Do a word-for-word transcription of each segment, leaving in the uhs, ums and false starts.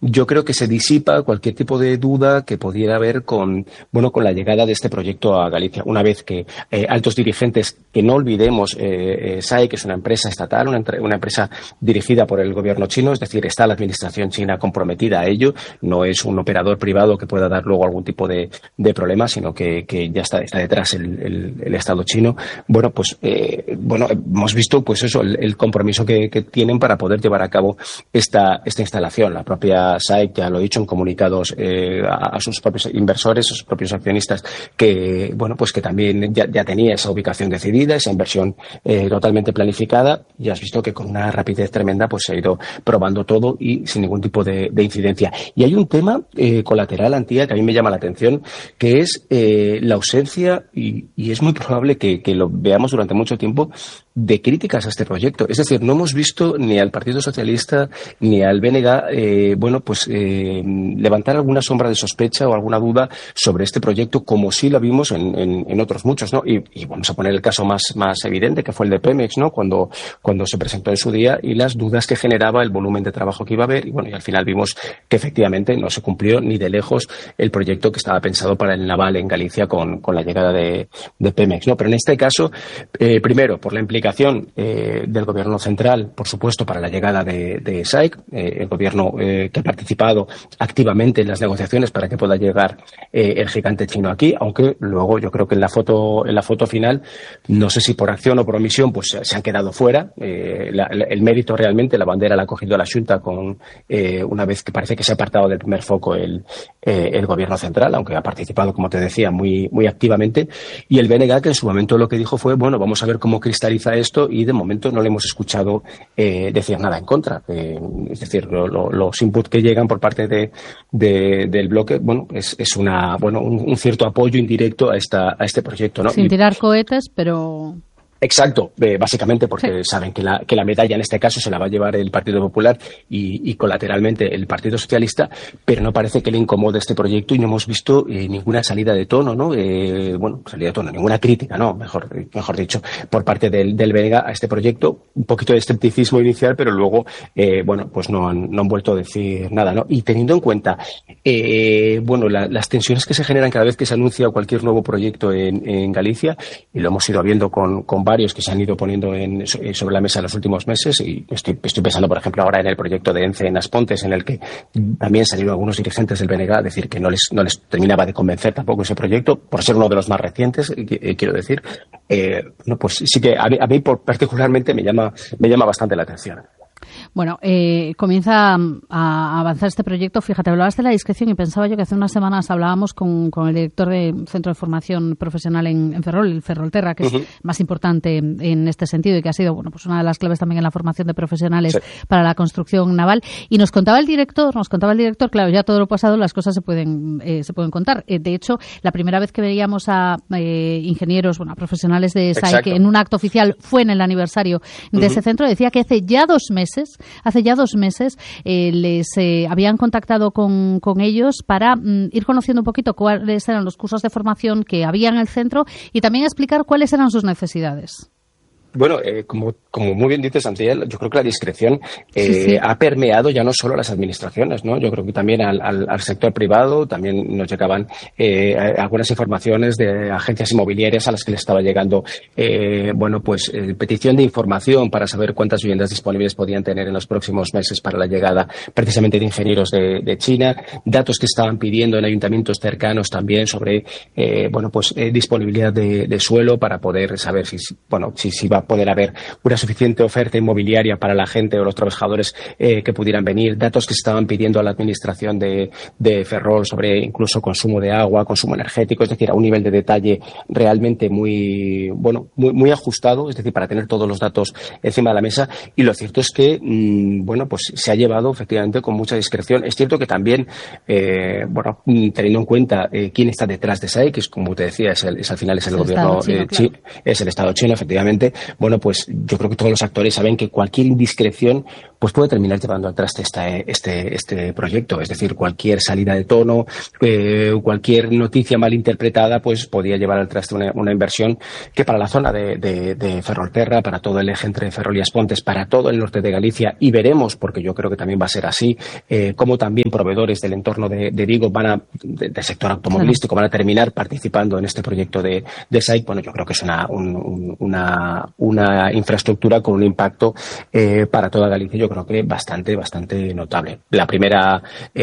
yo creo que se disipa cualquier tipo de duda que pudiera haber con, bueno, con la llegada de este proyecto a Galicia. Una vez que eh, altos dirigentes, que no olvidemos, eh, eh, S A I, que es una empresa estatal, una, una empresa dirigida por el gobierno chino, es decir, está la administración china comprometida a ello, no es un operador privado que pueda dar luego algún tipo de, de problema, sino que, que ya está, está detrás el, el, el Estado chino. Bueno, pues eh, bueno, hemos visto pues eso, el, el compromiso que, que tienen para poder llevar a cabo esta, esta instalación. La propia S A I ya lo he dicho en comunicados eh, a, a sus propios inversores, a sus propios accionistas, que bueno, pues que también ya, ya tenía esa ubicación decidida, esa inversión eh, totalmente planificada, y has visto que con una rapidez tremenda pues se ha ido probando todo y sin ningún tipo de, de incidencia. Y hay un tema eh, colateral, Antía, que a mí me llama la atención, que es eh, la ausencia, y, y es muy probable que, que lo veamos durante mucho tiempo, de críticas a este proyecto. Es decir, no hemos visto ni al Partido Socialista ni al B N G, eh, bueno, pues eh, levantar alguna sombra de sospecha o alguna duda sobre este proyecto, como sí lo vimos en, en, en otros muchos, ¿no? Y, y vamos a poner el caso más, más evidente, que fue el de Pemex, ¿no? Cuando, cuando se presentó en su día, y las dudas que generaba el volumen de trabajo que iba a haber, y bueno, y al final vimos que efectivamente no se cumplió ni de lejos el proyecto que estaba pensado para el naval en Galicia con, con la llegada de, de Pemex, ¿no? Pero en este caso, eh, primero, por la implicación Eh, del gobierno central, por supuesto, para la llegada de, de S A I C, eh, el gobierno eh, que ha participado activamente en las negociaciones para que pueda llegar eh, el gigante chino aquí, aunque luego yo creo que en la foto en la foto final, no sé si por acción o por omisión, pues se han quedado fuera. Eh, la, el mérito realmente, la bandera la ha cogido la Xunta con eh, una vez que parece que se ha apartado del primer foco el, eh, el gobierno central, aunque ha participado, como te decía, muy, muy activamente, y el B N G, que en su momento lo que dijo fue, bueno, vamos a ver cómo cristaliza esto, y de momento no le hemos escuchado eh, decir nada en contra. Eh, es decir, lo, lo, los inputs que llegan por parte de, de, del bloque, bueno, es, es una, bueno, un, un cierto apoyo indirecto a esta, a este proyecto, ¿no? Sin tirar cohetes, pero... Exacto, eh, básicamente porque sí. saben que la, que la medalla en este caso se la va a llevar el Partido Popular y, y colateralmente el Partido Socialista, pero no parece que le incomode este proyecto, y no hemos visto eh, ninguna salida de tono, ¿no? Eh, bueno, salida de tono, ninguna crítica, ¿no? Mejor, mejor dicho, por parte del, del B N G a este proyecto. Un poquito de escepticismo inicial, pero luego, eh, bueno, pues no han, no han vuelto a decir nada, ¿no? Y teniendo en cuenta, eh, bueno, la, las tensiones que se generan cada vez que se anuncia cualquier nuevo proyecto en, en Galicia, y lo hemos ido viendo con, con varios que se han ido poniendo en, sobre la mesa en los últimos meses, y estoy, estoy pensando, por ejemplo, ahora en el proyecto de ENCE en Aspontes, en el que también salieron algunos dirigentes del B N G a decir que no les, no les terminaba de convencer tampoco ese proyecto, por ser uno de los más recientes, eh, quiero decir. Eh, no, pues sí que a mí, a mí particularmente me llama, me llama bastante la atención. Bueno, eh, comienza a avanzar este proyecto. Fíjate, hablabas de la discreción y pensaba yo que hace unas semanas hablábamos con, con el director del Centro de Formación Profesional en, en Ferrol, el Ferrolterra, que uh-huh. es más importante en este sentido y que ha sido, bueno, pues una de las claves también en la formación de profesionales sí. para la construcción naval. Y nos contaba el director, nos contaba el director, claro, ya todo lo pasado las cosas se pueden eh, se pueden contar. Eh, de hecho, la primera vez que veíamos a eh, ingenieros, bueno, a profesionales de S A I, que en un acto oficial fue en el aniversario de uh-huh. ese centro, decía que hace ya dos meses Hace ya dos meses eh, les eh, habían contactado con, con ellos para mm, ir conociendo un poquito cuáles eran los cursos de formación que había en el centro y también explicar cuáles eran sus necesidades. Bueno, eh, como, como muy bien dices, Antiel, yo creo que la discreción eh, sí, sí. ha permeado ya no solo a las administraciones, ¿no? Yo creo que también al, al, al sector privado. También nos llegaban eh, algunas informaciones de agencias inmobiliarias a las que les estaba llegando, eh, bueno, pues eh, petición de información para saber cuántas viviendas disponibles podían tener en los próximos meses para la llegada precisamente de ingenieros de, de China, datos que estaban pidiendo en ayuntamientos cercanos también sobre, eh, bueno, pues eh, disponibilidad de, de suelo para poder saber si, bueno, si, si va poder haber una suficiente oferta inmobiliaria para la gente o los trabajadores eh, que pudieran venir, datos que se estaban pidiendo a la administración de, de Ferrol sobre incluso consumo de agua, consumo energético, es decir, a un nivel de detalle realmente muy, bueno, muy, muy ajustado, es decir, para tener todos los datos encima de la mesa. Y lo cierto es que, mmm, bueno, pues se ha llevado efectivamente con mucha discreción. Es cierto que también, eh, bueno, teniendo en cuenta eh, quién está detrás de S A I, que es, como te decía, es, el, es al final es el, el gobierno chino, eh, claro. chi, es el Estado chino, efectivamente. Bueno, pues yo creo que todos los actores saben que cualquier indiscreción pues puede terminar llevando al traste este, este, este proyecto. Es decir, cualquier salida de tono, eh, cualquier noticia mal interpretada, pues podía llevar al traste una, una inversión que para la zona de, de, de Ferrolterra, para todo el eje entre Ferrol y As Pontes, para todo el norte de Galicia, y veremos, porque yo creo que también va a ser así, eh, cómo también proveedores del entorno de, de Vigo van a, de, del sector automovilístico, van a terminar participando en este proyecto de, de S A I C. Bueno, yo creo que es una, un, un, una, una infraestructura con un impacto eh, para toda Galicia, yo creo que bastante, bastante notable. La primera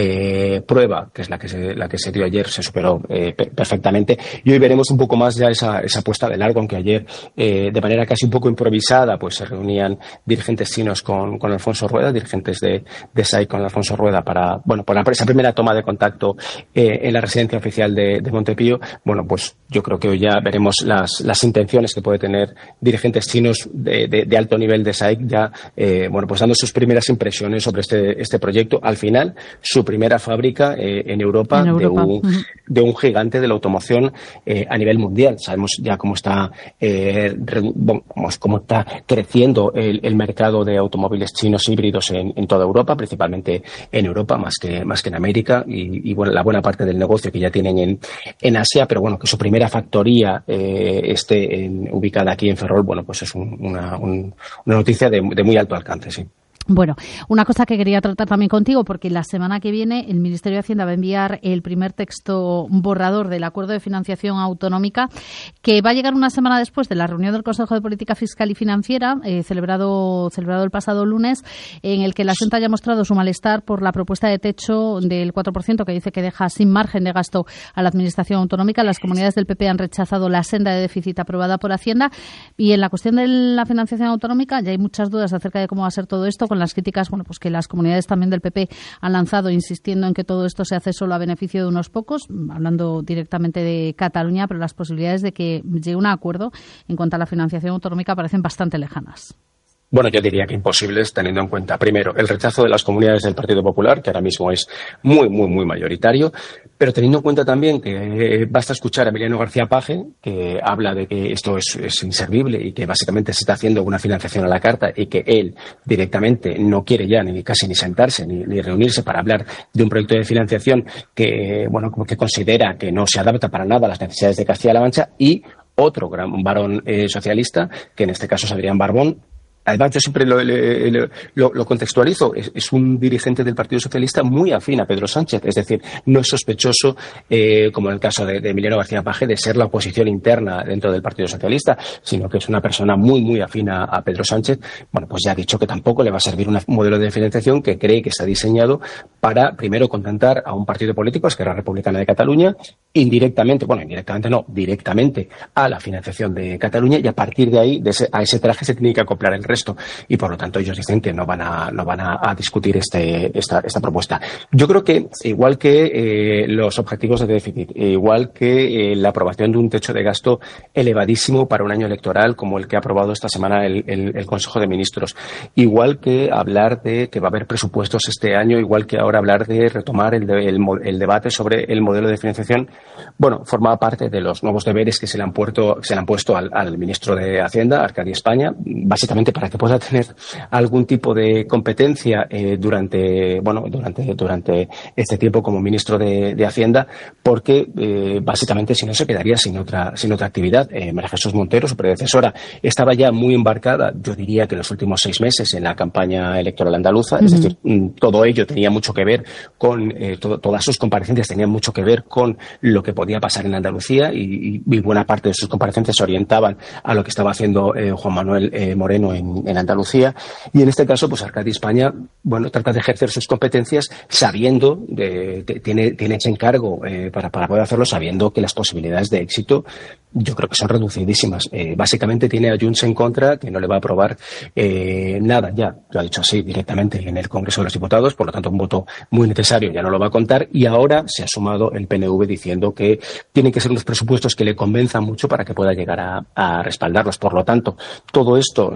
eh, prueba, que es la que se, la que se dio ayer, se superó eh, perfectamente, y hoy veremos un poco más ya esa, esa puesta de largo, aunque ayer eh, de manera casi un poco improvisada pues se reunían dirigentes chinos con, con Alfonso Rueda, dirigentes de, de S A I C con Alfonso Rueda para, bueno, por esa primera toma de contacto eh, en la residencia oficial de, de Montepío. Bueno, pues yo creo que hoy ya veremos las, las intenciones que puede tener dirigentes chinos de, de, de alto nivel de S A I C ya, eh, bueno, pues dando sus primeras impresiones sobre este, este proyecto. Al final, su primera fábrica eh, en Europa, en Europa. De, un, uh-huh. de un gigante de la automoción eh, a nivel mundial. Sabemos ya cómo está, eh, re, bueno, cómo está creciendo el, el mercado de automóviles chinos híbridos en, en toda Europa, principalmente en Europa, más que, más que en América, y, y bueno, la buena parte del negocio que ya tienen en, en Asia, pero bueno, que su primera factoría eh, esté en, ubicada aquí en Ferrol, bueno, pues es un, una, un, una noticia de, de muy alto alcance, sí. Bueno, una cosa que quería tratar también contigo, porque la semana que viene el Ministerio de Hacienda va a enviar el primer texto borrador del Acuerdo de Financiación Autonómica, que va a llegar una semana después de la reunión del Consejo de Política Fiscal y Financiera, eh, celebrado celebrado el pasado lunes, en el que la Xunta haya mostrado su malestar por la propuesta de techo del cuatro por ciento, que dice que deja sin margen de gasto a la Administración Autonómica. Las comunidades del P P han rechazado la senda de déficit aprobada por Hacienda, y en la cuestión de la financiación autonómica ya hay muchas dudas acerca de cómo va a ser todo esto, con las críticas, bueno, pues que las comunidades también del P P han lanzado, insistiendo en que todo esto se hace solo a beneficio de unos pocos, hablando directamente de Cataluña, pero las posibilidades de que llegue un acuerdo en cuanto a la financiación autonómica parecen bastante lejanas. Bueno, yo diría que imposibles, teniendo en cuenta, primero, el rechazo de las comunidades del Partido Popular, que ahora mismo es muy, muy, muy mayoritario, pero teniendo en cuenta también que eh, basta escuchar a Emiliano García Paje, que habla de que esto es, es inservible y que básicamente se está haciendo una financiación a la carta, y que él directamente no quiere ya ni casi ni sentarse ni, ni reunirse para hablar de un proyecto de financiación que, bueno, como que considera que no se adapta para nada a las necesidades de Castilla-La Mancha, y otro gran varón eh, socialista, que en este caso es Adrián Barbón. Además, yo siempre lo, lo, lo, lo contextualizo. Es, es un dirigente del Partido Socialista muy afín a Pedro Sánchez. Es decir, no es sospechoso, eh, como en el caso de, de Emiliano García Paje, de ser la oposición interna dentro del Partido Socialista, sino que es una persona muy, muy afín a, a Pedro Sánchez. Bueno, pues ya ha dicho que tampoco le va a servir un modelo de financiación que cree que está diseñado para, primero, contentar a un partido político, Esquerra Republicana de Cataluña, indirectamente, bueno, indirectamente no, directamente a la financiación de Cataluña, y a partir de ahí, de ese, a ese traje se tiene que acoplar el resto, y por lo tanto ellos dicen que no van a no van a, a discutir este esta esta propuesta. Yo creo que igual que eh, los objetivos de déficit, igual que eh, la aprobación de un techo de gasto elevadísimo para un año electoral como el que ha aprobado esta semana el, el, el Consejo de Ministros, igual que hablar de que va a haber presupuestos este año, igual que ahora hablar de retomar el, de, el, el debate sobre el modelo de financiación, bueno, forma parte de los nuevos deberes que se le han puesto se le han puesto al, al ministro de Hacienda, Arcadi España, básicamente para que pueda tener algún tipo de competencia eh, durante bueno durante durante este tiempo como ministro de, de Hacienda, porque eh, básicamente si no se quedaría sin otra sin otra actividad. eh, María Jesús Montero, su predecesora, estaba ya muy embarcada, yo diría que en los últimos seis meses, en la campaña electoral andaluza. Uh-huh. Es decir, todo ello tenía mucho que ver con eh, todo, todas sus comparecencias tenían mucho que ver con lo que podía pasar en Andalucía, y, y buena parte de sus comparecencias se orientaban a lo que estaba haciendo eh, Juan Manuel eh, Moreno en, en Andalucía. Y en este caso, pues Arcadi España, bueno, trata de ejercer sus competencias sabiendo, de, de, tiene, tiene ese encargo eh, para, para poder hacerlo, sabiendo que las posibilidades de éxito yo creo que son reducidísimas. Eh, básicamente tiene a Junts en contra, que no le va a aprobar eh, nada, ya lo ha dicho así directamente en el Congreso de los Diputados, por lo tanto un voto muy necesario ya no lo va a contar, y ahora se ha sumado el P N V diciendo que tienen que ser unos presupuestos que le convenzan mucho para que pueda llegar a, a respaldarlos. Por lo tanto, todo esto nos está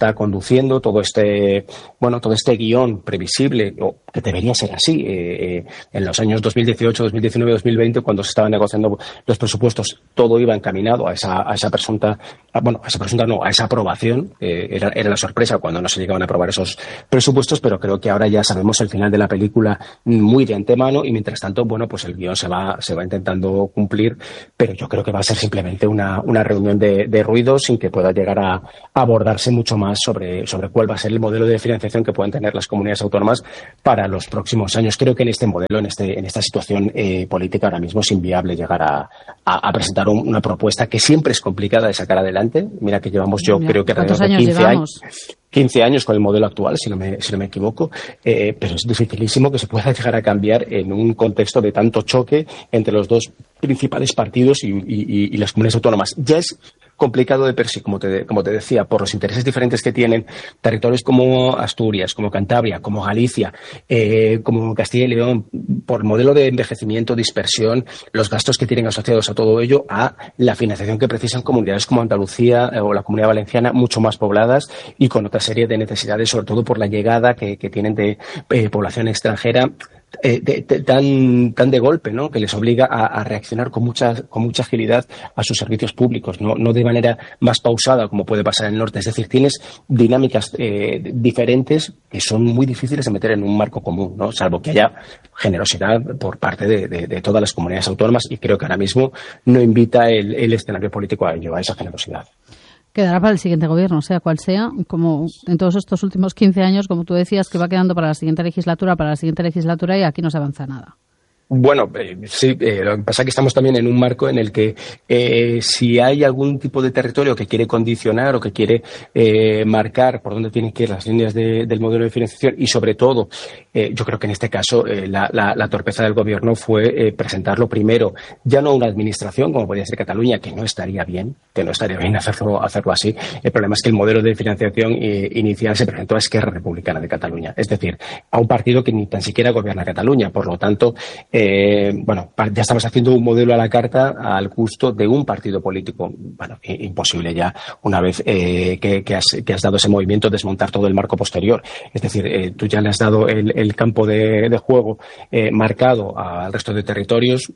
está conduciendo, todo este, bueno, todo este guión previsible, o que debería ser así, eh, eh, en los años dos mil dieciocho, dos mil diecinueve, dos mil veinte, cuando se estaban negociando los presupuestos, todo iba encaminado a esa, a esa presunta, a, bueno, a esa presunta no, a esa aprobación. Eh, era, era la sorpresa cuando no se llegaban a aprobar esos presupuestos, pero creo que ahora ya sabemos el final de la película muy de antemano, y mientras tanto, bueno, pues el guión se va, se va intentando cumplir, pero yo creo que va a ser simplemente una, una reunión de, de ruido sin que pueda llegar a, a abordarse mucho más sobre, sobre cuál va a ser el modelo de financiación que puedan tener las comunidades autónomas para los próximos años. Creo que en este modelo, en este, en esta situación eh, política ahora mismo es inviable llegar a, a, a presentar un, una propuesta que siempre es complicada de sacar adelante. Mira que llevamos yo Mira, creo que ¿cuántos alrededor de años quince llevamos? años. quince años con el modelo actual, si no me, si no me equivoco, eh, pero es dificilísimo que se pueda llegar a cambiar en un contexto de tanto choque entre los dos principales partidos y, y, y las comunidades autónomas. Ya es complicado de per sí, como te, como te decía, por los intereses diferentes que tienen territorios como Asturias, como Cantabria, como Galicia, eh, como Castilla y León, por modelo de envejecimiento, dispersión, los gastos que tienen asociados a todo ello, a la financiación que precisan comunidades como Andalucía eh, o la Comunidad Valenciana, mucho más pobladas y con otra serie de necesidades, sobre todo por la llegada que, que tienen de eh, población extranjera. Eh, de, de, tan, tan de golpe, ¿no? Que les obliga a, a reaccionar con mucha, con mucha agilidad a sus servicios públicos, no, no de manera más pausada como puede pasar en el norte. Es decir, tienes dinámicas eh, diferentes que son muy difíciles de meter en un marco común, ¿no? Salvo que haya generosidad por parte de, de, de todas las comunidades autónomas, y creo que ahora mismo no invita el, el escenario político a ello, a esa generosidad. Quedará para el siguiente gobierno, sea cual sea, como en todos estos últimos quince años, como tú decías, que va quedando para la siguiente legislatura, para la siguiente legislatura, y aquí no se avanza nada. Bueno, eh, sí, eh, lo que pasa es que estamos también en un marco en el que eh, si hay algún tipo de territorio que quiere condicionar o que quiere eh, marcar por dónde tienen que ir las líneas de, del modelo de financiación, y sobre todo, eh, yo creo que en este caso eh, la, la, la torpeza del gobierno fue eh, presentarlo primero, ya no una administración como podría ser Cataluña, que no estaría bien, que no estaría bien hacerlo, hacerlo así. El problema es que el modelo de financiación eh, inicial se presentó a Esquerra Republicana de Cataluña, es decir, a un partido que ni tan siquiera gobierna Cataluña. Por lo tanto, Eh, bueno, ya estamos haciendo un modelo a la carta al gusto de un partido político. Bueno, imposible ya, una vez eh, que, que, has, que has dado ese movimiento, desmontar todo el marco posterior. Es decir, eh, tú ya le has dado el, el campo de, de juego eh, marcado al resto de territorios,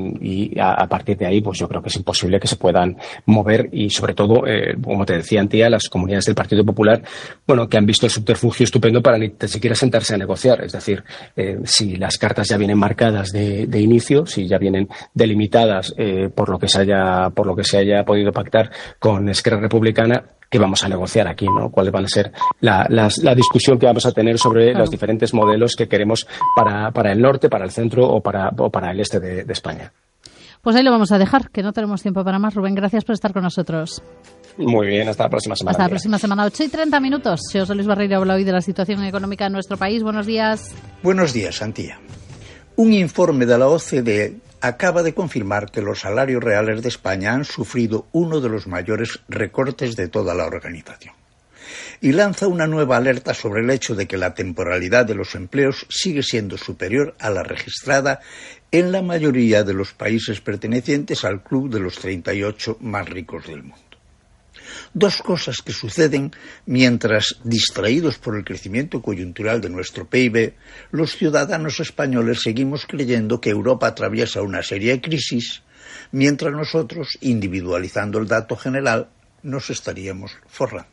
y a, a partir de ahí, pues yo creo que es imposible que se puedan mover, y sobre todo, eh, como te decía, Antía, las comunidades del Partido Popular, bueno, que han visto el subterfugio estupendo para ni siquiera sentarse a negociar. Es decir, eh, si las cartas ya vienen marcadas de, de inicio, si ya vienen delimitadas eh, por lo que se haya, por lo que se haya podido pactar con Esquerra Republicana, ¿qué vamos a negociar aquí, no? ¿Cuáles van a ser la, las, la discusión que vamos a tener sobre claro. los diferentes modelos que queremos para, para el norte, para el centro o para, o para el este de, de España? Pues ahí lo vamos a dejar, que no tenemos tiempo para más. Rubén, gracias por estar con nosotros. Muy bien, hasta la próxima semana. Hasta la próxima semana, ocho y treinta minutos. Soy José Luis Barreiro, habla hoy de la situación económica en nuestro país. Buenos días. Buenos días, Antía. Un informe de la O C D E acaba de confirmar que los salarios reales de España han sufrido uno de los mayores recortes de toda la organización. Y lanza una nueva alerta sobre el hecho de que la temporalidad de los empleos sigue siendo superior a la registrada en la mayoría de los países pertenecientes al club de los treinta y ocho más ricos del mundo. Dos cosas que suceden mientras, distraídos por el crecimiento coyuntural de nuestro P I B, los ciudadanos españoles seguimos creyendo que Europa atraviesa una seria crisis, mientras nosotros, individualizando el dato general, nos estaríamos forrando.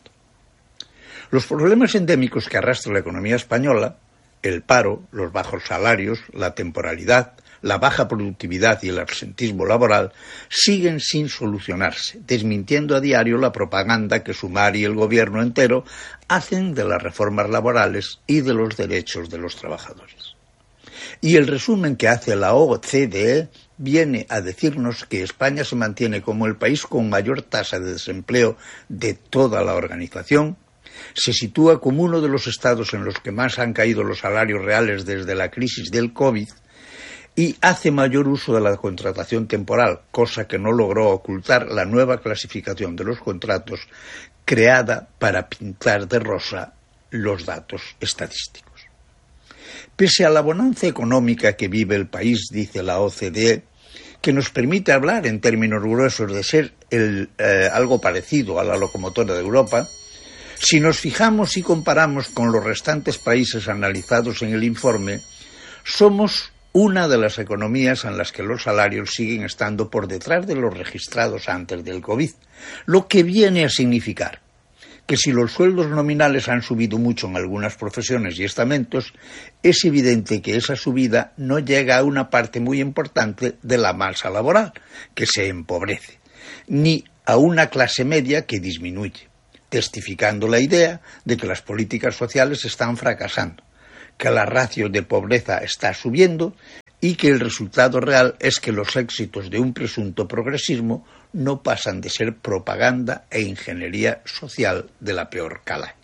Los problemas endémicos que arrastra la economía española, el paro, los bajos salarios, la temporalidad, la baja productividad y el absentismo laboral siguen sin solucionarse, desmintiendo a diario la propaganda que Sumar y el gobierno entero hacen de las reformas laborales y de los derechos de los trabajadores. Y el resumen que hace la O C D E viene a decirnos que España se mantiene como el país con mayor tasa de desempleo de toda la organización, se sitúa como uno de los estados en los que más han caído los salarios reales desde la crisis del COVID, y hace mayor uso de la contratación temporal, cosa que no logró ocultar la nueva clasificación de los contratos creada para pintar de rosa los datos estadísticos. Pese a la bonanza económica que vive el país, dice la O C D E, que nos permite hablar en términos gruesos de ser el, eh, algo parecido a la locomotora de Europa, Si nos fijamos y comparamos con los restantes países analizados en el informe, somos una de las economías en las que los salarios siguen estando por detrás de los registrados antes del COVID, lo que viene a significar que si los sueldos nominales han subido mucho en algunas profesiones y estamentos, es evidente que esa subida no llega a una parte muy importante de la masa laboral, que se empobrece, ni a una clase media que disminuye, testificando la idea de que las políticas sociales están fracasando, que la ratio de pobreza está subiendo y que el resultado real es que los éxitos de un presunto progresismo no pasan de ser propaganda e ingeniería social de la peor calaña.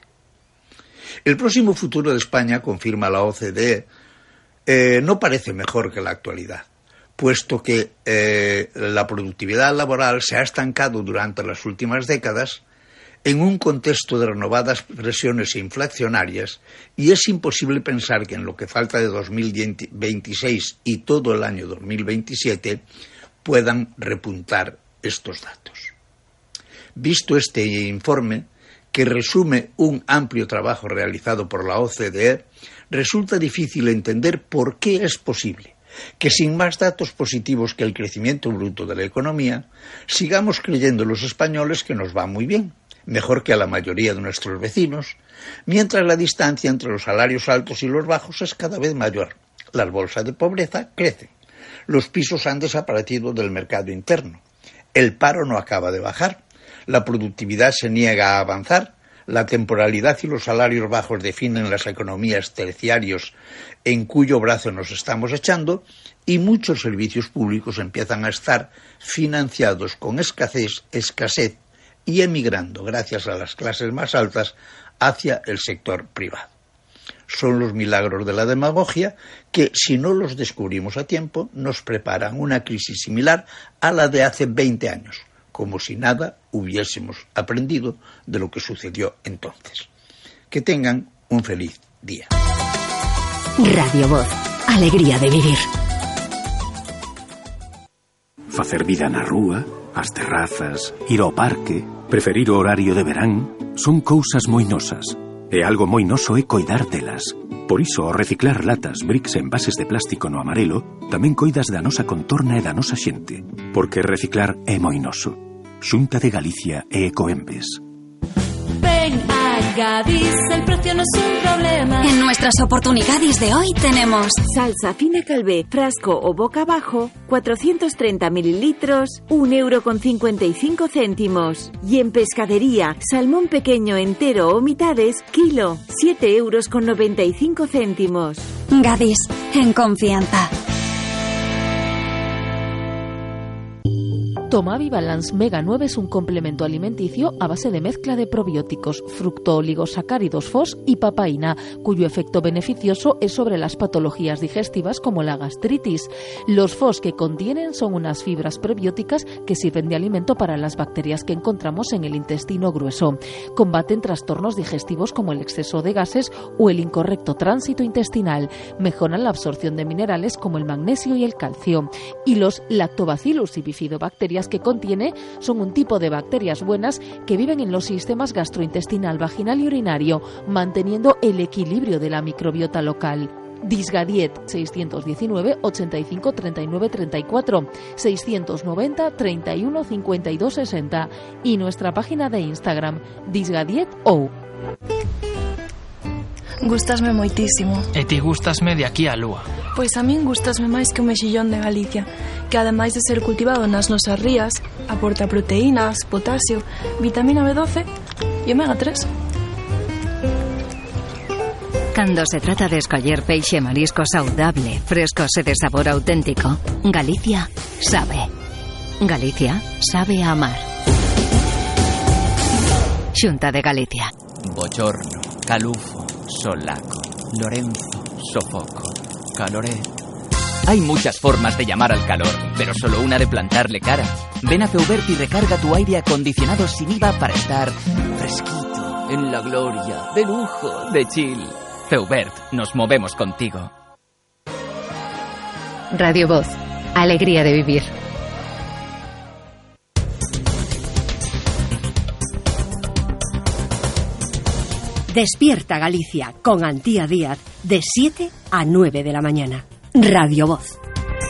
El próximo futuro de España, confirma la O C D E, eh, no parece mejor que la actualidad, puesto que eh, la productividad laboral se ha estancado durante las últimas décadas en un contexto de renovadas presiones inflacionarias, y es imposible pensar que en lo que falta de dos mil veintiséis y todo el año dos mil veintisiete puedan repuntar estos datos. Visto este informe, que resume un amplio trabajo realizado por la O C D E, resulta difícil entender por qué es posible que sin más datos positivos que el crecimiento bruto de la economía, sigamos creyendo los españoles que nos va muy bien, mejor que a la mayoría de nuestros vecinos, mientras la distancia entre los salarios altos y los bajos es cada vez mayor. Las bolsas de pobreza crecen, los pisos han desaparecido del mercado interno, el paro no acaba de bajar, la productividad se niega a avanzar, la temporalidad y los salarios bajos definen las economías terciarios en cuyo brazo nos estamos echando, y muchos servicios públicos empiezan a estar financiados con escasez, escasez y emigrando, gracias a las clases más altas, hacia el sector privado. Son los milagros de la demagogia que, si no los descubrimos a tiempo, nos preparan una crisis similar a la de hace veinte años, como si nada hubiésemos aprendido de lo que sucedió entonces. Que tengan un feliz día. Radio Voz, alegría de vivir. Facer vida na rúa, as terrazas, ir ao parque, preferir o horario de verán, son cousas moi nosas. E algo moi noso é coidar delas. Por iso, ao reciclar latas, bricks e envases de plástico no amarelo, tamén coidas da nosa contorna e da nosa xente. Porque reciclar é moi noso. Xunta de Galicia e Ecoembes. Ven a Gadis, el precio no es un problema. En nuestras oportunidades de hoy tenemos salsa fina Calvé, frasco o boca abajo, cuatrocientos treinta mililitros, un euro con cincuenta y cinco céntimos. Y en pescadería, salmón pequeño entero o mitades, kilo, siete euros con noventa y cinco céntimos. Gadis, en confianza. Tomavi Balance Mega nueve es un complemento alimenticio a base de mezcla de probióticos, fructooligosacáridos F O S y papaína, cuyo efecto beneficioso es sobre las patologías digestivas como la gastritis. Los F O S que contienen son unas fibras prebióticas que sirven de alimento para las bacterias que encontramos en el intestino grueso. Combaten trastornos digestivos como el exceso de gases o el incorrecto tránsito intestinal. Mejoran la absorción de minerales como el magnesio y el calcio. Y los Lactobacillus y bifidobacterias que contiene son un tipo de bacterias buenas que viven en los sistemas gastrointestinal, vaginal y urinario, manteniendo el equilibrio de la microbiota local. Disgadiet seiscientos diecinueve, ochenta y cinco, treinta y nueve, treinta y cuatro, seiscientos noventa, treinta y uno, cincuenta y dos, sesenta y nuestra página de Instagram Disgadiet O. Gústasme moitísimo. E ti gústasme de aquí á lúa. Pois a min gústasme máis que o mexillón de Galicia, que ademais de ser cultivado nas nosas rías, aporta proteínas, potasio, vitamina B doce e omega tres. Cando se trata de escoller peixe e marisco saudable, frescos e de sabor auténtico, Galicia sabe. Galicia sabe a amar. Xunta de Galicia. Bochorno, calufo, solaco, Lorenzo, sofoco, caloré. Hay muchas formas de llamar al calor, pero solo una de plantarle cara. Ven a Feubert y recarga tu aire acondicionado sin I V A para estar fresquito, en la gloria, de lujo, de chill. Feubert, nos movemos contigo. Radio Voz, alegría de vivir. Despierta Galicia con Antía Díaz de siete a nueve de la mañana. Radio Voz.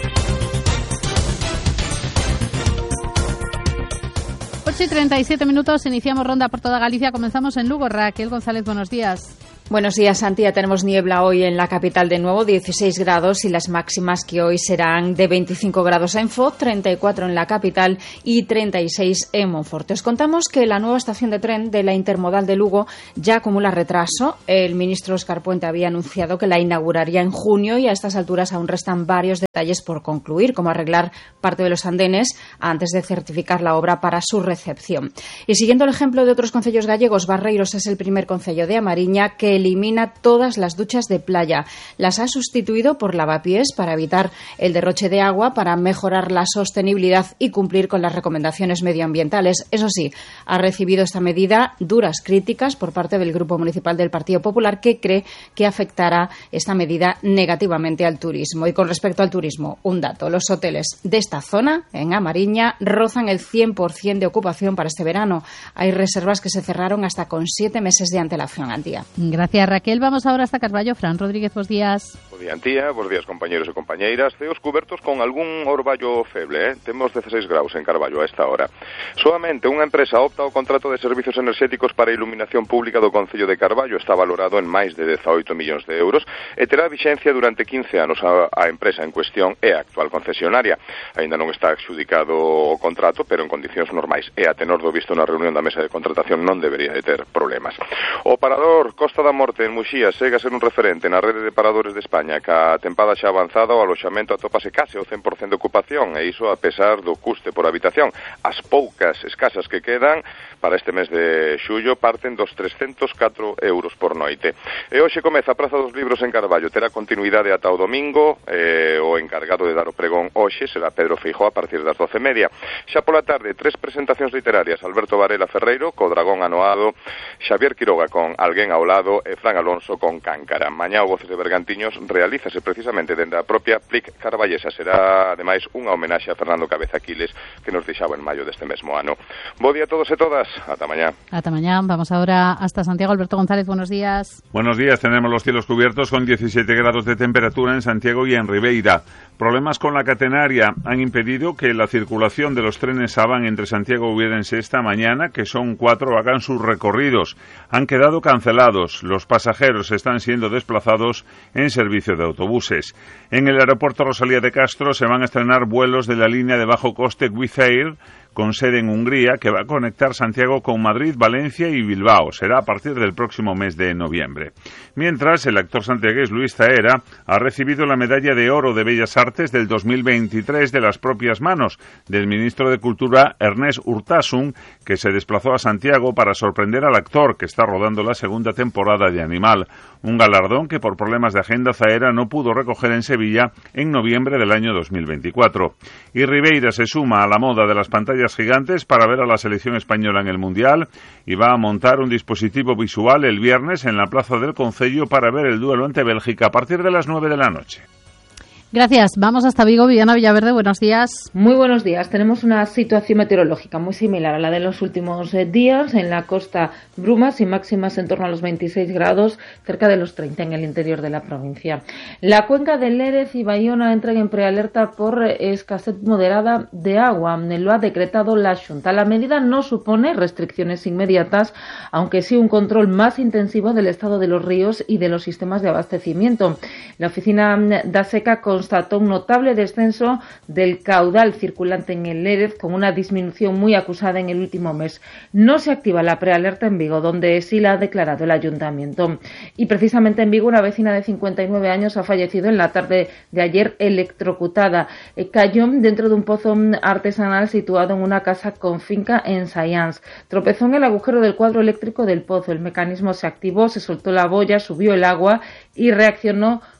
ocho y treinta y siete minutos, iniciamos ronda por toda Galicia, comenzamos en Lugo. Raquel González, buenos días. Buenos días, Antía. Tenemos niebla hoy en la capital de nuevo, dieciséis grados, y las máximas que hoy serán de veinticinco grados en Foz, treinta y cuatro en la capital y treinta y seis en Monforte. Os contamos que la nueva estación de tren de la Intermodal de Lugo ya acumula retraso. El ministro Óscar Puente había anunciado que la inauguraría en junio y a estas alturas aún restan varios detalles por concluir, como arreglar parte de los andenes antes de certificar la obra para su recepción. Y siguiendo el ejemplo de otros concellos gallegos, Barreiros es el primer concello de A Mariña que elimina todas las duchas de playa. Las ha sustituido por lavapiés para evitar el derroche de agua, para mejorar la sostenibilidad y cumplir con las recomendaciones medioambientales. Eso sí, ha recibido esta medida duras críticas por parte del Grupo Municipal del Partido Popular, que cree que afectará esta medida negativamente al turismo. Y con respecto al turismo, un dato: los hoteles de esta zona, en A Mariña, rozan el cien por ciento de ocupación para este verano. Hay reservas que se cerraron hasta con siete meses de antelación, Antía. Gracias, Raquel. Vamos ahora hasta Carballo. Fran Rodríguez, buenos días. Bos días, Antía. Bos días, compañeros e compañeiras. Ceos cubertos con algún orballo feble, eh? Temos dezasseis graus en Carballo a esta hora. Soamente unha empresa opta ao contrato de servizos enerxéticos para a iluminación pública do Concello de Carballo. Está valorado en máis de dezaoito millóns de euros e terá vixencia durante quince anos. A, a empresa en cuestión é a actual concesionaria. Aínda non está adxudicado o contrato, pero en condicións normais. E a tenor do visto na reunión da mesa de contratación non debería de ter problemas. O parador Costa da Morte en Muxía segue a ser un referente na rede de paradores de España. Ca tempada xa avanzada, o aloxamento atópase case ao cen por cento de ocupación, e iso a pesar do custe por habitación. As poucas escasas que quedan para este mes de xullo parten dos trescentos catro euros por noite. E hoxe comeza a Praza dos Libros en Carballo. Terá continuidade ata o domingo. Eh, o encargado de dar o pregón hoxe será Pedro Feijóo a partir das doce e media. Xa pola tarde, tres presentacións literarias: Alberto Varela Ferreiro co Dragón Anoado, Xavier Quiroga con Alguén ao lado e Fran Alonso con Cáncara. Mañá o Voces de Bergantiños realízase precisamente dende a propia P L I C carballesa. Será, ademais, unha homenaxe a Fernando Cabeza Aquiles, que nos deixaba en maio deste mesmo ano. Bo día a todos e todas. Ata mañá. Ata mañá. Vamos ahora hasta Santiago. Alberto González, buenos días. Buenos días. Tenemos los cielos cubiertos con diecisiete grados de temperatura en Santiago y en Ribeira. Problemas con la catenaria han impedido que la circulación de los trenes Saban entre Santiago y Ourense esta mañana, que son cuatro, hagan sus recorridos. Han quedado cancelados. Los pasajeros están siendo desplazados en servicio de autobuses. En el aeropuerto Rosalía de Castro se van a estrenar vuelos de la línea de bajo coste Wizz Air, con sede en Hungría, que va a conectar Santiago con Madrid, Valencia y Bilbao. Será a partir del próximo mes de noviembre. Mientras, el actor santiagués Luis Zaera ha recibido la Medalla de Oro de Bellas Artes del dos mil veintitrés de las propias manos del ministro de Cultura Ernest Urtasun, que se desplazó a Santiago para sorprender al actor, que está rodando la segunda temporada de Animal. Un galardón que por problemas de agenda Zaera no pudo recoger en Sevilla en noviembre del año dos mil veinticuatro. Y Ribeira se suma a la moda de las pantallas gigantes para ver a la selección española en el Mundial y va a montar un dispositivo visual el viernes en la Plaza del Concello para ver el duelo ante Bélgica a partir de las nueve de la noche. Gracias. Vamos hasta Vigo. Viviana Villaverde, buenos días. Muy buenos días. Tenemos una situación meteorológica muy similar a la de los últimos eh, días. En la costa, brumas y máximas en torno a los veintiséis grados, cerca de los treinta en el interior de la provincia. La cuenca de Lérez y Bayona entran en prealerta por eh, escasez moderada de agua. Lo ha decretado la Xunta. La medida no supone restricciones inmediatas, aunque sí un control más intensivo del estado de los ríos y de los sistemas de abastecimiento. La oficina da Seca con constató un notable descenso del caudal circulante en el Lérez, con una disminución muy acusada en el último mes. No se activa la prealerta en Vigo, donde sí la ha declarado el ayuntamiento. Y precisamente en Vigo, una vecina de cincuenta y nueve años ha fallecido en la tarde de ayer electrocutada. Cayó dentro de un pozo artesanal situado en una casa con finca en Sayans. Tropezó en el agujero del cuadro eléctrico del pozo. El mecanismo se activó, se soltó la boya, subió el agua y reaccionó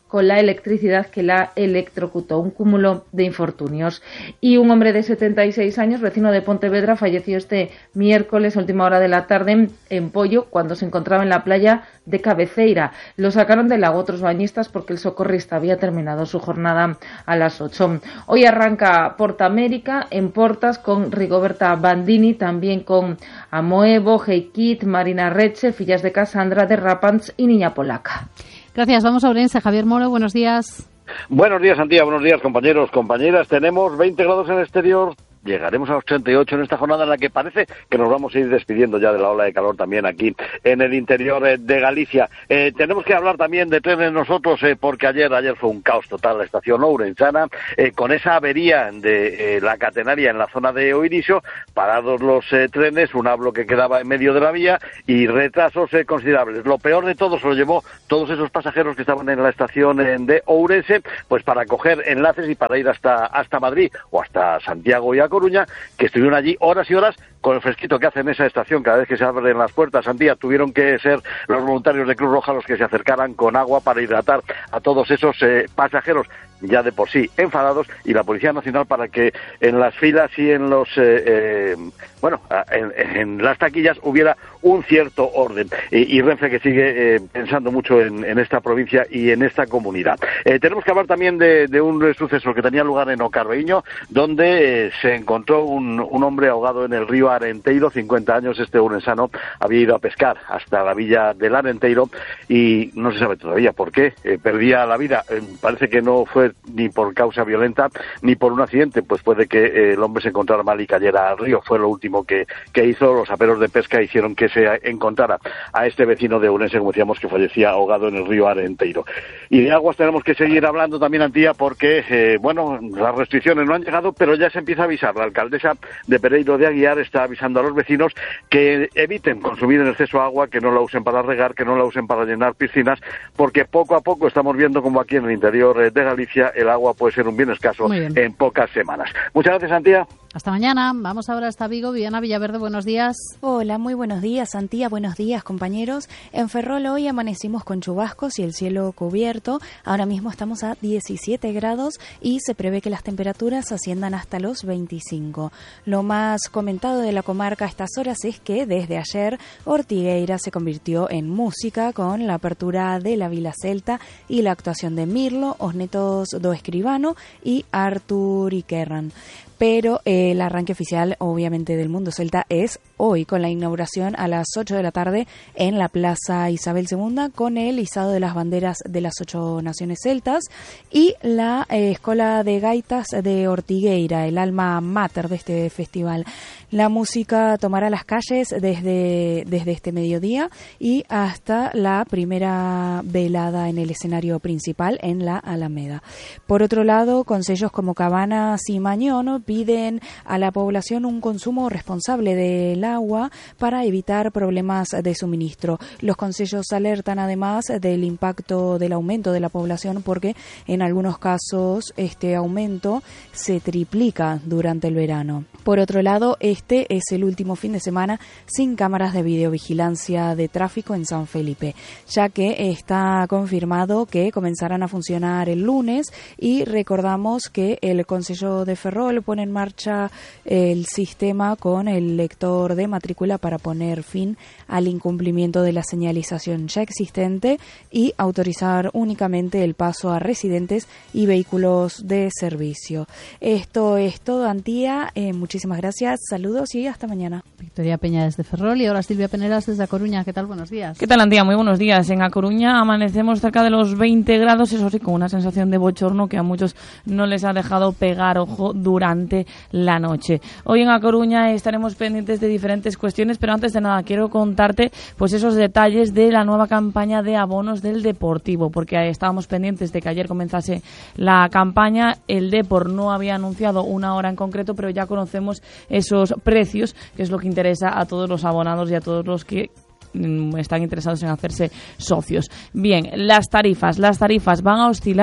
con la electricidad que la electrocutó. Un cúmulo de infortunios. Y un hombre de setenta y seis años, vecino de Pontevedra, falleció este miércoles a última hora de la tarde en, en Pollo, cuando se encontraba en la playa de Cabeceira. Lo sacaron del lago otros bañistas porque el socorrista había terminado su jornada a las ocho. Hoy arranca Porta América en Portas con Rigoberta Bandini, también con Amoevo, Heikit, Marina Reche, Fillas de Casandra, de Rapans y Niña Polaca. Gracias. Vamos a Ourense. Javier Moro, buenos días. Buenos días, Antía. Buenos días, compañeros, compañeras. Tenemos veinte grados en el exterior. Llegaremos a los treinta y ocho en esta jornada en la que parece que nos vamos a ir despidiendo ya de la ola de calor también aquí en el interior eh, de Galicia. Eh, tenemos que hablar también de trenes nosotros, eh, porque ayer ayer fue un caos total la estación ourensana, eh, con esa avería de eh, la catenaria en la zona de Oiriso, parados los eh, trenes, un hablo que quedaba en medio de la vía y retrasos eh, considerables. Lo peor de todo se lo llevó todos esos pasajeros que estaban en la estación eh, de Ourense, pues para coger enlaces y para ir hasta, hasta Madrid o hasta Santiago y a Coruña, que estuvieron allí horas y horas con el fresquito que hace en esa estación cada vez que se abren las puertas. Antía, tuvieron que ser los voluntarios de Cruz Roja los que se acercaran con agua para hidratar a todos esos eh, pasajeros ya de por sí enfadados, y la Policía Nacional para que en las filas y en los eh, eh, bueno en, en las taquillas hubiera un cierto orden, y, y Renfe que sigue eh, pensando mucho en, en esta provincia y en esta comunidad. Eh, tenemos que hablar también de, de un suceso que tenía lugar en Ocarveíño, donde eh, se encontró un, un hombre ahogado en el río Arenteiro. Cincuenta años, este urensano había ido a pescar hasta la villa del Arenteiro y no se sabe todavía por qué eh, perdía la vida. Eh, parece que no fue ni por causa violenta ni por un accidente, pues puede que eh, el hombre se encontrara mal y cayera al río. Fue lo último que, que hizo. Los aperos de pesca hicieron que se encontrara a este vecino de Ourense, como decíamos, que fallecía ahogado en el río Arenteiro. Y de aguas tenemos que seguir hablando también, Antía, porque eh, bueno, las restricciones no han llegado, pero ya se empieza a avisar. La alcaldesa de Pereiro de Aguiar está avisando a los vecinos que eviten consumir en exceso agua, que no la usen para regar, que no la usen para llenar piscinas, porque poco a poco estamos viendo como aquí en el interior de Galicia el agua puede ser un bien escaso en pocas semanas. Muchas gracias, Antía. Hasta mañana. Vamos ahora hasta Vigo. Viviana Villaverde, buenos días. Hola, muy buenos días, Antía. Buenos días, compañeros. En Ferrol hoy amanecimos con chubascos y el cielo cubierto. Ahora mismo estamos a diecisiete grados y se prevé que las temperaturas asciendan hasta los veinticinco. Lo más comentado de la comarca a estas horas es que desde ayer Ortigueira se convirtió en música con la apertura de la Vila Celta y la actuación de Mirlo, Os Netos do Escribano y Artur Iquerran. Pero eh, el arranque oficial, obviamente, del Mundo Celta es hoy, con la inauguración a las ocho de la tarde en la Plaza Isabel segunda, con el izado de las banderas de las ocho naciones celtas y la eh, Escola de Gaitas de Ortigueira, el alma mater de este festival. La música tomará las calles desde, desde este mediodía y hasta la primera velada en el escenario principal en la Alameda. Por otro lado, concellos como Cabanas y Mañón piden a la población un consumo responsable del agua para evitar problemas de suministro. Los concellos alertan además del impacto del aumento de la población, porque en algunos casos este aumento se triplica durante el verano. Por otro lado, este es el último fin de semana sin cámaras de videovigilancia de tráfico en San Felipe, ya que está confirmado que comenzarán a funcionar el lunes, y recordamos que el Concello de Ferrol pone en marcha el sistema con el lector de matrícula para poner fin al incumplimiento de la señalización ya existente y autorizar únicamente el paso a residentes y vehículos de servicio. Esto es todo, Antía. Eh, muchísimas gracias, saludos y hasta mañana. Victoria Peña desde Ferrol y ahora Silvia Peneras desde A Coruña. ¿Qué tal? Buenos días. ¿Qué tal, Antía? Muy buenos días. En A Coruña amanecemos cerca de los veinte grados, eso sí, con una sensación de bochorno que a muchos no les ha dejado pegar ojo durante la noche. Hoy en A Coruña estaremos pendientes de diferentes cuestiones, pero antes de nada quiero contarte pues esos detalles de la nueva campaña de abonos del Deportivo, porque estábamos pendientes de que ayer comenzase la campaña. El Depor no había anunciado una hora en concreto, pero ya conocemos esos precios, que es lo que interesa a todos los abonados y a todos los que están interesados en hacerse socios. Bien, las tarifas. Las tarifas van a oscilar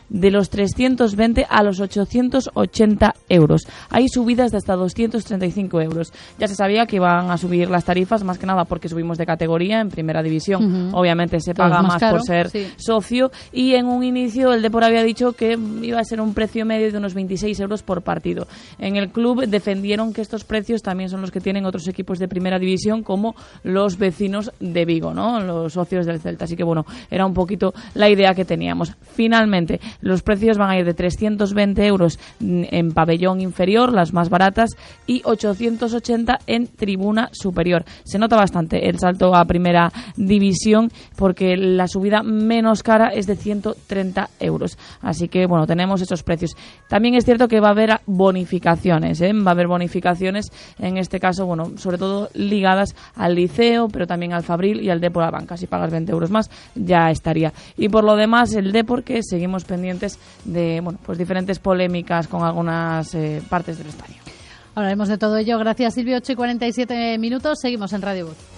de los trescientos veinte a los ochocientos ochenta euros. Hay subidas de hasta doscientos treinta y cinco euros. Ya se sabía que iban a subir las tarifas, más que nada porque subimos de categoría en primera división. Uh-huh. Obviamente se paga más, más caro, por ser sí. socio, y en un inicio el Depor había dicho que iba a ser un precio medio de unos veintiséis euros por partido. En el club defendieron que estos precios también son los que tienen otros equipos de primera división, como los vecinos de Vigo, ¿no? Los socios del Celta. Así que bueno, era un poquito la idea que teníamos. Finalmente, los precios van a ir de trescientos veinte euros en pabellón inferior, las más baratas, y ochocientos ochenta en tribuna superior. Se nota bastante el salto a primera división, porque la subida menos cara es de ciento treinta euros. Así que bueno, tenemos esos precios. También es cierto que va a haber bonificaciones, ¿eh? Va a haber bonificaciones, en este caso, bueno, sobre todo ligadas al Liceo, pero también al Fabril y al Depor a Banca. Si pagas veinte euros más, ya estaría. Y por lo demás, el Depor, que seguimos pendientes de, bueno, pues diferentes polémicas con algunas eh, partes del estadio. Hablaremos de todo ello. Gracias, Silvio. ocho y cuarenta y siete minutos. Seguimos en Radio Voz.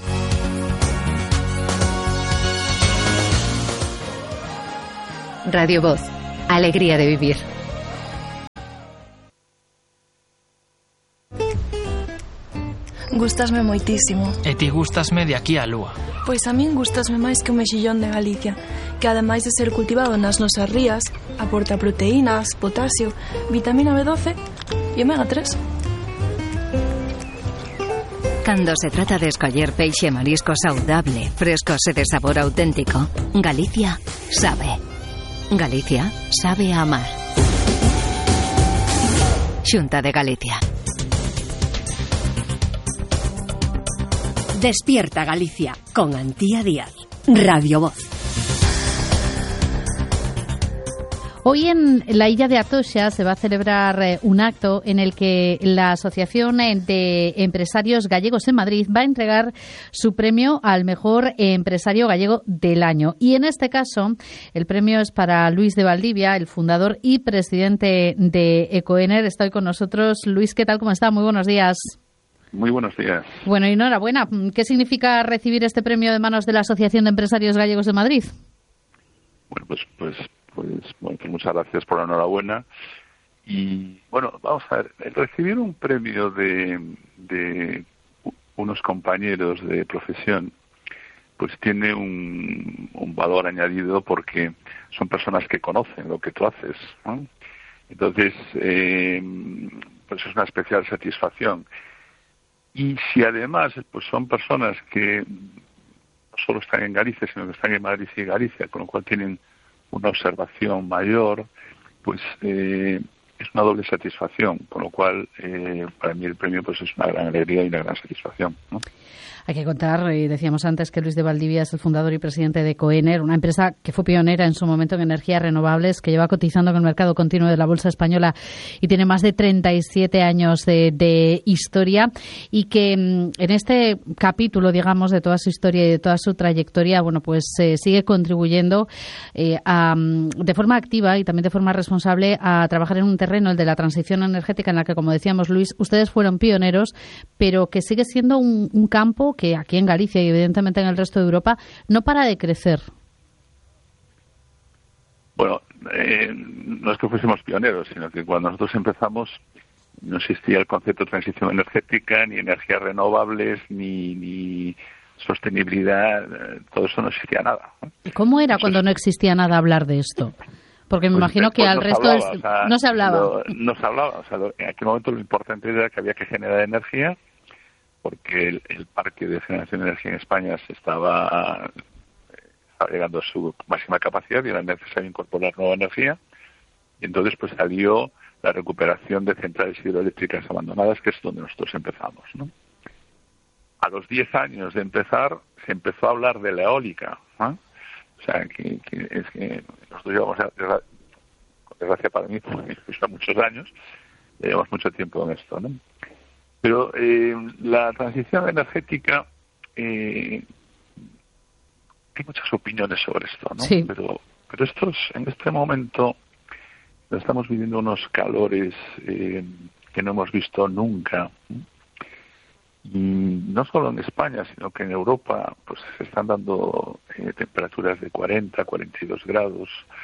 Radio Voz. Alegría de vivir. Gustasme moitísimo. E ti gustasme de aquí á lúa. Pois a min gustasme máis que o mexillón de Galicia, que ademais de ser cultivado nas nosas rías, aporta proteínas, potasio, vitamina B doce e omega tres. Cando se trata de escoller peixe e marisco saudable, frescos e de sabor auténtico, Galicia sabe. Galicia sabe a amar. Xunta de Galicia. Despierta Galicia con Antía Díaz. Radio Voz. Hoy en la Illa de Atocha se va a celebrar eh, un acto en el que la Asociación de Empresarios Gallegos en Madrid va a entregar su premio al mejor empresario gallego del año. Y en este caso, el premio es para Luis de Valdivia, el fundador y presidente de Ecoener. Está con nosotros. Luis, ¿qué tal? ¿Cómo está? Muy buenos días. Muy buenos días. Bueno, y enhorabuena. ¿Qué significa recibir este premio de manos de la Asociación de Empresarios Gallegos de Madrid? Bueno, pues, pues, pues, bueno, pues muchas gracias por la enhorabuena. Y bueno, vamos a ver, el recibir un premio de, de unos compañeros de profesión, pues tiene un, un valor añadido, porque son personas que conocen lo que tú haces, ¿no? Entonces, eh, pues es una especial satisfacción. Y si además pues son personas que no solo están en Galicia, sino que están en Madrid y Galicia, con lo cual tienen una observación mayor, pues eh, es una doble satisfacción, con lo cual eh, para mí el premio pues es una gran alegría y una gran satisfacción, ¿no? Hay que contar, y decíamos antes, que Luis de Valdivia es el fundador y presidente de Ecoener, una empresa que fue pionera en su momento en energías renovables, que lleva cotizando en el mercado continuo de la bolsa española y tiene más de treinta y siete años de, de historia, y que en este capítulo, digamos, de toda su historia y de toda su trayectoria, bueno, pues eh, sigue contribuyendo eh, a, de forma activa y también de forma responsable a trabajar en un terreno, el de la transición energética, en la que, como decíamos, Luis, ustedes fueron pioneros, pero que sigue siendo un, un campo que aquí en Galicia y evidentemente en el resto de Europa no para de crecer. Bueno, eh, no es que fuésemos pioneros, sino que cuando nosotros empezamos no existía el concepto de transición energética, ni energías renovables, ni, ni sostenibilidad, todo eso no existía nada. ¿Y cómo era Entonces, cuando no existía nada hablar de esto? Porque me pues, imagino que pues al resto hablaba, del... o sea, no se hablaba. Lo, no se hablaba, o sea, lo, en aquel momento lo importante era que había que generar energía, porque el, el parque de generación de energía en España se estaba, estaba llegando a su máxima capacidad y era necesario incorporar nueva energía. Y entonces pues salió la recuperación de centrales hidroeléctricas abandonadas, que es donde nosotros empezamos, ¿no? A los diez años de empezar, se empezó a hablar de la eólica, ¿no? O sea, que, que es que nosotros llevamos, con desgracia para mí, porque son muchos años, llevamos mucho tiempo en esto, ¿no? Pero eh, la transición energética, eh, hay muchas opiniones sobre esto, ¿no? Sí. Pero, pero estos, en este momento estamos viviendo unos calores eh, que no hemos visto nunca. Y no solo en España, sino que en Europa pues se están dando eh, temperaturas de cuarenta, cuarenta y dos grados.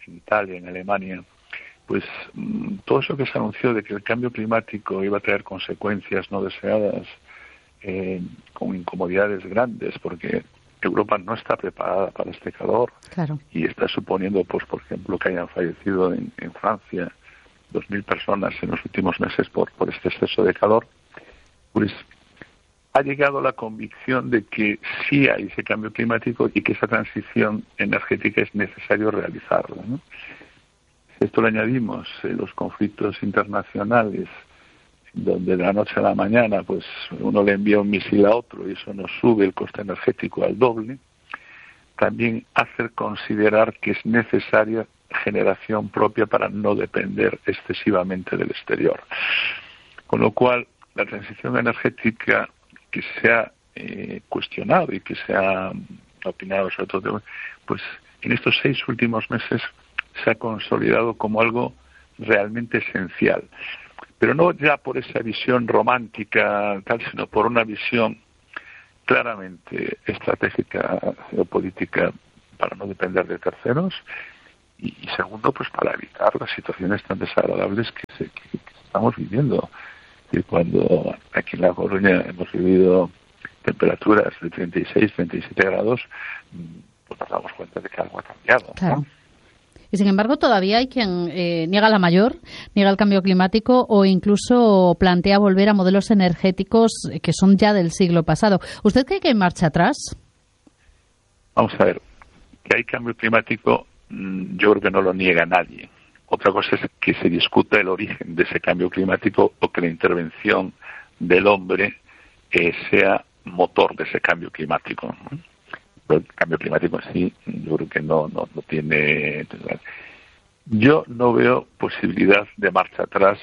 en Italia, en Alemania, pues todo eso que se anunció de que el cambio climático iba a traer consecuencias no deseadas, eh, con incomodidades grandes, porque Europa no está preparada para este calor. Claro. Y está suponiendo, pues por ejemplo, que hayan fallecido en, en Francia dos mil personas en los últimos meses por, por este exceso de calor, pues ha llegado la convicción de que sí hay ese cambio climático y que esa transición energética es necesario realizarla, ¿no? Si esto le añadimos eh, los conflictos internacionales, donde de la noche a la mañana pues uno le envía un misil a otro y eso nos sube el coste energético al doble, también hace considerar que es necesaria generación propia para no depender excesivamente del exterior. Con lo cual, la transición energética que se ha eh, cuestionado y que se ha opinado sobre todo, pues en estos seis últimos meses se ha consolidado como algo realmente esencial. Pero no ya por esa visión romántica, tal, sino por una visión claramente estratégica, geopolítica, para no depender de terceros, y, y segundo, pues para evitar las situaciones tan desagradables que, se, que, que estamos viviendo. Y cuando aquí en La Coruña hemos vivido temperaturas de treinta y seis, treinta y siete grados, pues nos damos cuenta de que algo ha cambiado, claro, ¿no? Y sin embargo, todavía hay quien eh, niega la mayor, niega el cambio climático o incluso plantea volver a modelos energéticos que son ya del siglo pasado. ¿Usted cree que hay marcha atrás? Vamos a ver, que hay cambio climático, yo creo que no lo niega nadie. Otra cosa es que se discuta el origen de ese cambio climático o que la intervención del hombre eh, sea motor de ese cambio climático, ¿no? Pero el cambio climático en sí, yo creo que no, no, no tiene... Yo no veo posibilidad de marcha atrás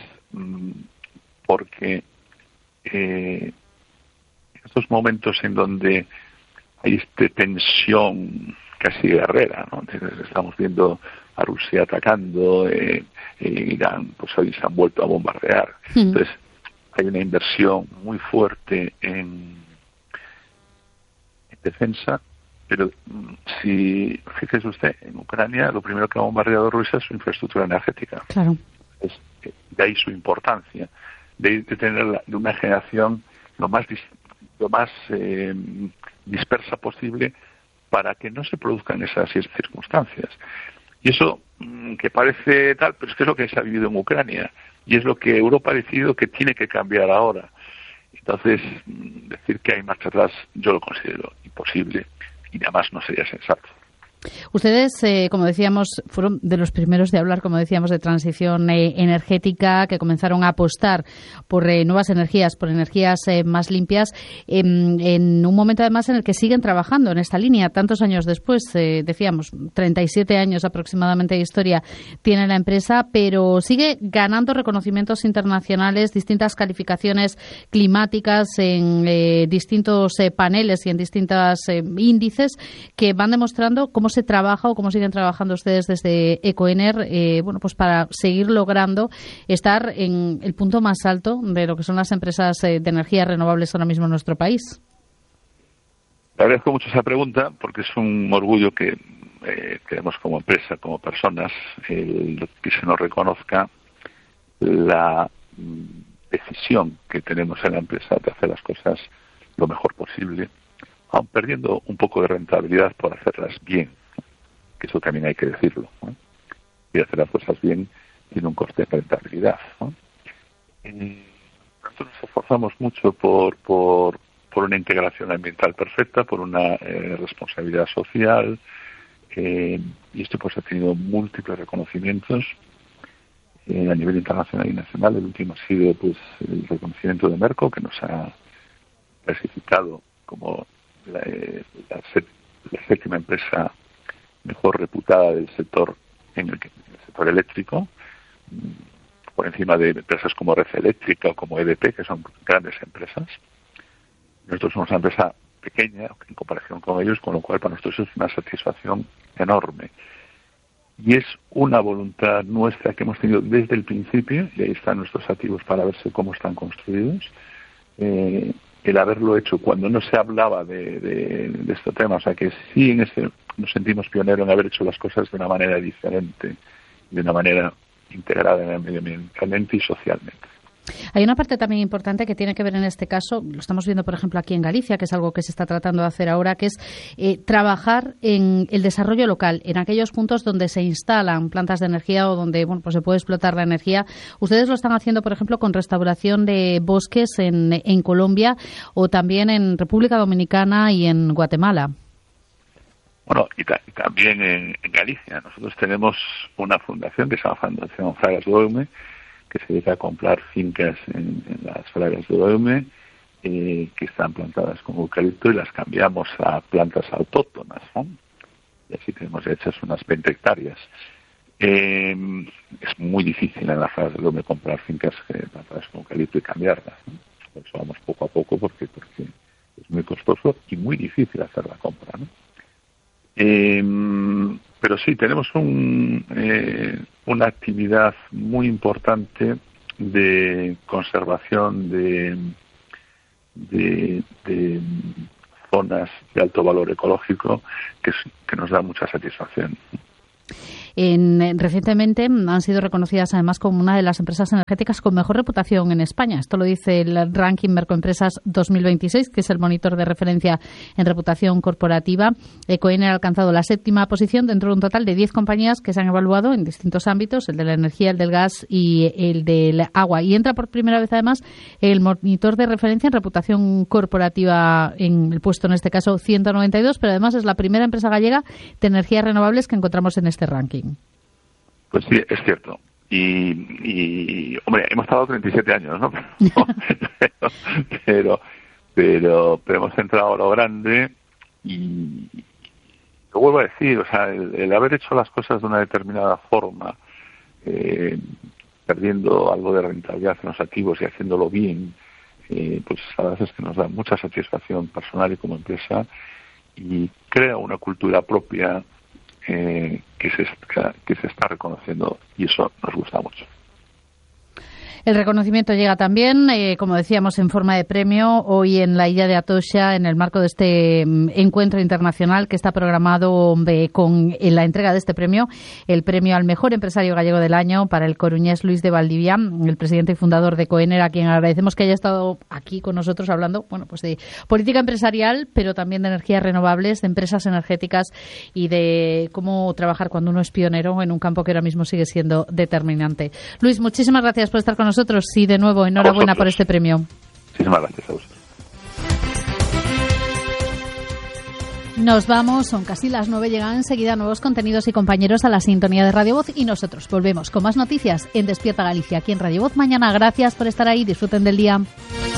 porque eh, en estos momentos en donde hay esta tensión casi guerrera, ¿no? Entonces, estamos viendo a Rusia atacando, eh, eh, Irán, pues hoy se han vuelto a bombardear. Mm. Entonces, hay una inversión muy fuerte en, en defensa. Pero si, fíjese usted, en Ucrania lo primero que ha bombardeado Rusia es su infraestructura energética. Claro. Es, de ahí su importancia, de, de tener la, de una generación lo más, dis, lo más eh, dispersa posible para que no se produzcan esas circunstancias. Y eso mmm, que parece tal, pero es que es lo que se ha vivido en Ucrania y es lo que Europa ha decidido que tiene que cambiar ahora. Entonces, decir que hay marcha atrás yo lo considero imposible. Y además no sería sensato. Ustedes, eh, como decíamos, fueron de los primeros de hablar, como decíamos, de transición eh, energética, que comenzaron a apostar por eh, nuevas energías, por energías eh, más limpias, eh, en un momento además en el que siguen trabajando en esta línea. Tantos años después, eh, decíamos, treinta y siete años aproximadamente de historia tiene la empresa, pero sigue ganando reconocimientos internacionales, distintas calificaciones climáticas en eh, distintos eh, paneles y en distintos eh, índices que van demostrando cómo se trabaja o cómo siguen trabajando ustedes desde Ecoener, eh, bueno, pues para seguir logrando estar en el punto más alto de lo que son las empresas eh, de energías renovables ahora mismo en nuestro país. Le agradezco mucho esa pregunta porque es un orgullo que eh, tenemos como empresa, como personas, el que se nos reconozca la decisión que tenemos en la empresa de hacer las cosas lo mejor posible, aun perdiendo un poco de rentabilidad por hacerlas bien, que eso también hay que decirlo, ¿no? Y hacer las cosas bien tiene un coste de rentabilidad, ¿no? Y nosotros nos esforzamos mucho por, por, por una integración ambiental perfecta, por una eh, responsabilidad social, eh, y esto pues ha tenido múltiples reconocimientos eh, a nivel internacional y nacional. El último ha sido pues el reconocimiento de Merco, que nos ha clasificado como La, la, la séptima empresa mejor reputada del sector en el, en el sector eléctrico, por encima de empresas como Red Eléctrica o como E D P, que son grandes empresas. Nosotros somos una empresa pequeña en comparación con ellos, con lo cual para nosotros es una satisfacción enorme. Y es una voluntad nuestra que hemos tenido desde el principio, y ahí están nuestros activos para verse cómo están construidos, eh, el haberlo hecho cuando no se hablaba de, de, de este tema. O sea que sí en ese nos sentimos pioneros en haber hecho las cosas de una manera diferente, de una manera integrada medioambientalmente y socialmente. Hay una parte también importante que tiene que ver en este caso, lo estamos viendo por ejemplo aquí en Galicia, que es algo que se está tratando de hacer ahora, que es eh, trabajar en el desarrollo local, en aquellos puntos donde se instalan plantas de energía o donde bueno, pues se puede explotar la energía. Ustedes lo están haciendo, por ejemplo, con restauración de bosques en, en Colombia o también en República Dominicana y en Guatemala. Bueno, y, ta- y también en, en Galicia. Nosotros tenemos una fundación que se llama Fundación Fragas do Eume, que se dedica a comprar fincas en, en las Fragas do Eume, eh, que están plantadas con eucalipto y las cambiamos a plantas autóctonas, ¿no? Y así tenemos hechas unas veinte hectáreas. Eh, es muy difícil en las Fragas do Eume comprar fincas eh, plantadas con eucalipto y cambiarlas, ¿no? Por eso vamos poco a poco, porque, porque es muy costoso y muy difícil hacer la compra, ¿no? Eh, pero sí, tenemos un, eh, una actividad muy importante de conservación de, de, de zonas de alto valor ecológico que, que nos da mucha satisfacción. En, recientemente han sido reconocidas además como una de las empresas energéticas con mejor reputación en España. Esto lo dice el ranking Mercoempresas dos mil veintiséis, que es el monitor de referencia en reputación corporativa. Ecoener ha alcanzado la séptima posición dentro de un total de diez compañías que se han evaluado en distintos ámbitos, el de la energía, el del gas y el del agua. Y entra por primera vez además el monitor de referencia en reputación corporativa en el puesto, en este caso, ciento noventa y dos, pero además es la primera empresa gallega de energías renovables que encontramos en este ranking. Pues sí, es cierto. Y, y hombre, hemos tardado treinta y siete años, ¿no? pero, pero, pero, pero hemos entrado a lo grande y lo vuelvo a decir, o sea, el, el haber hecho las cosas de una determinada forma, eh, perdiendo algo de rentabilidad en los activos y haciéndolo bien, eh, pues a veces que nos da mucha satisfacción personal y como empresa y crea una cultura propia Eh, que se que se está reconociendo y eso nos gusta mucho. El reconocimiento llega también, eh, como decíamos, en forma de premio hoy en la Illa de Atocha, en el marco de este um, encuentro internacional que está programado eh, con eh, la entrega de este premio, el premio al mejor empresario gallego del año para el coruñés Luis de Valdivia, el presidente y fundador de Ecoener, a quien agradecemos que haya estado aquí con nosotros hablando, bueno, pues de política empresarial, pero también de energías renovables, de empresas energéticas y de cómo trabajar cuando uno es pionero en un campo que ahora mismo sigue siendo determinante. Luis, muchísimas gracias por estar con nosotros. Nosotros sí, de nuevo, enhorabuena por este premio. Muchísimas gracias a vosotros. Nos vamos, son casi las nueve, llegan enseguida nuevos contenidos y compañeros a la sintonía de Radio Voz y nosotros volvemos con más noticias en Despierta Galicia aquí en Radio Voz mañana. Gracias por estar ahí, disfruten del día.